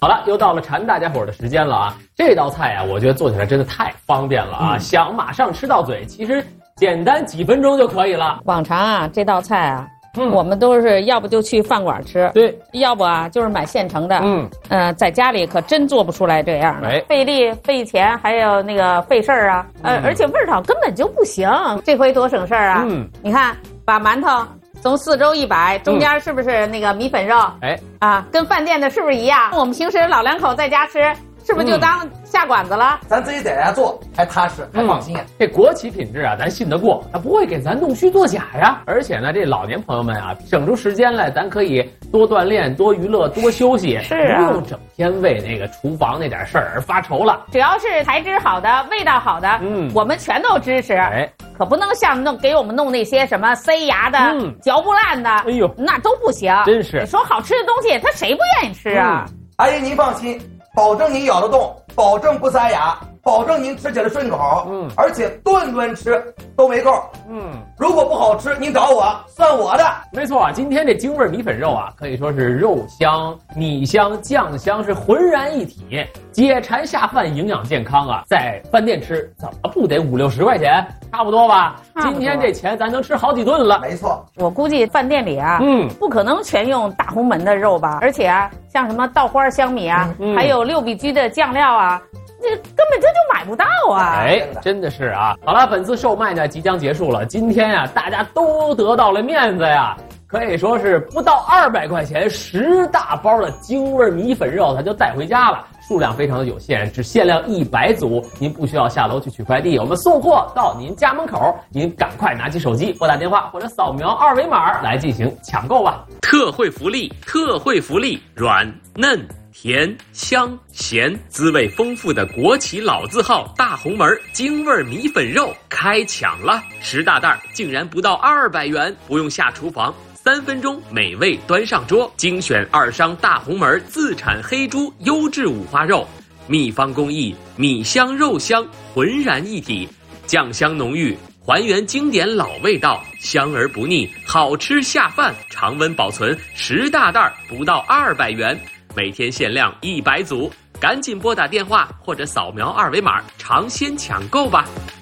好了，又到了馋大家伙的时间了啊！这道菜啊，我觉得做起来真的太方便了啊，想马上吃到嘴，其实简单几分钟就可以了。 往常啊，这道菜啊，我们都是要不就去饭馆吃， 对， 要不啊就是买现成的。在家里可真做不出来这样的，费力费钱，还有那个费事儿啊。而且味道根本就不行。这回多省事儿啊！你看，把馒头从4周一摆，中间是不是那个米粉肉？跟饭店的是不是一样？我们平时老两口在家吃，是不是就当下馆子了？ 咱自己在家做还踏实，还放心。 这国企品质啊，咱信得过，它不会给咱弄虚作假呀。而且呢，这老年朋友们啊，省出时间来，咱可以多锻炼、多娱乐、多休息， 是啊， 不用整天为那个厨房那点事儿而发愁了。 只要是材质好的、味道好的，我们全都支持。可不能像给我们弄那些什么塞牙的、嚼不烂的，哎呦，那都不行。 真是， 你说好吃的东西，他谁不愿意吃啊？ 阿姨您放心，保证您咬得动，保证不塞牙，保证您吃起来顺口。而且顿顿吃都没够。如果不好吃，您找我，算我的。 没错啊，今天这京味米粉肉啊，可以说是肉香、米香、酱香是浑然一体，解馋下饭，营养健康啊。在饭店吃怎么不得5、60块钱？差不多吧。今天这钱咱能吃好几顿了。 没错， 我估计饭店里啊，不可能全用大红门的肉吧？而且啊，像什么稻花香米啊，还有6必居的酱料啊，这根本就买不到啊！ 真的是啊。好了，本次售卖呢即将结束了。今天呀，大家都得到了面子呀，可以说是不到200块钱10大包的京味米粉肉，它就带回家了。数量非常的有限，只限量100组，您不需要下楼去取快递，我们送货到您家门口，您赶快拿起手机拨打电话或者扫描2维码来进行抢购吧。 特惠福利，特惠福利，软嫩甜香咸，滋味丰富的国企老字号大红门京味米粉肉开抢了，10大袋竟然不到200元，不用下厨房，3分钟美味端上桌，精选2商大红门自产黑猪优质五花肉，秘方工艺，米香肉香浑然一体，酱香浓郁，还原经典老味道，香而不腻，好吃下饭，常温保存，10大袋不到200元，每天限量100组，赶紧拨打电话或者扫描2维码尝鲜抢购吧。